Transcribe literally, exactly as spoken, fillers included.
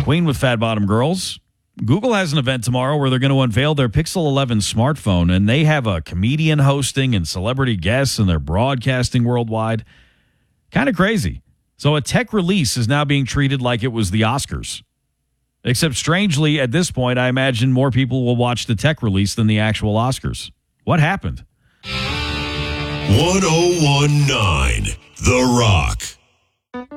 Queen with Fat Bottom Girls. Google has an event tomorrow where they're going to unveil their Pixel eleven smartphone, and they have a comedian hosting and celebrity guests, and they're broadcasting worldwide. Kind of crazy. So a tech release is now being treated like it was the Oscars. Except strangely, at this point, I imagine more people will watch the tech release than the actual Oscars. What happened? one oh one point nine The Rock.